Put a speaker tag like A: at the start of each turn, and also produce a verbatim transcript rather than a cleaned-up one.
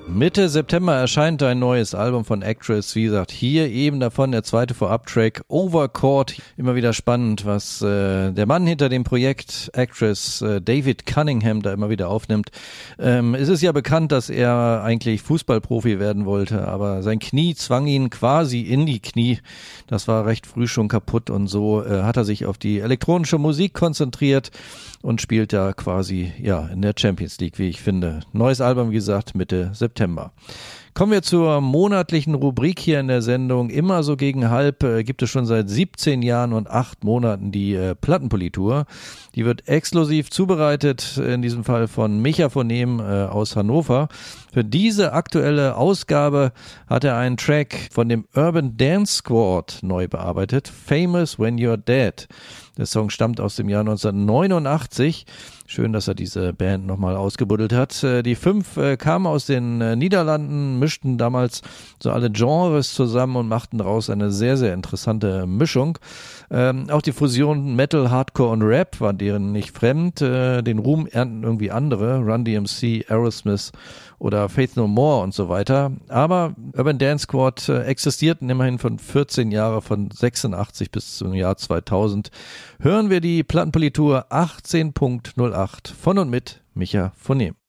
A: Mitte September erscheint ein neues Album von Actress. Wie gesagt, hier eben davon der zweite Vorab-Track Overcourt. Immer wieder spannend, was äh, der Mann hinter dem Projekt Actress, äh, David Cunningham, da immer wieder aufnimmt. Ähm, es ist ja bekannt, dass er eigentlich Fußballprofi werden wollte, aber sein Knie zwang ihn quasi in die Knie. Das war recht früh schon kaputt und so äh, hat er sich auf die elektronische Musik konzentriert und spielt da quasi ja in der Champions League, wie ich finde. Neues Album, wie gesagt, Mitte September. Kommen wir zur monatlichen Rubrik hier in der Sendung. Immer so gegen halb äh, gibt es schon seit siebzehn Jahren und acht Monaten die äh, Plattenpolitur. Die wird exklusiv zubereitet, in diesem Fall von Micha Phonem äh, aus Hannover. Für diese aktuelle Ausgabe hat er einen Track von dem Urban Dance Squad neu bearbeitet, Famous When You're Dead. Der Song stammt aus dem Jahr neunzehnhundertneunundachtzig. Schön, dass er diese Band nochmal ausgebuddelt hat. Die fünf kamen aus den Niederlanden, mischten damals so alle Genres zusammen und machten daraus eine sehr, sehr interessante Mischung. Ähm, auch die Fusion Metal, Hardcore und Rap war deren nicht fremd. Äh, den Ruhm ernten irgendwie andere, Run D M C, Aerosmith oder Faith No More und so weiter. Aber Urban Dance Squad äh, existierten immerhin von vierzehn Jahren, von sechsundachtzig bis zum Jahr zweitausend. Hören wir die Plattenpolitur achtzehn Punkt null acht von und mit Micha Phonem.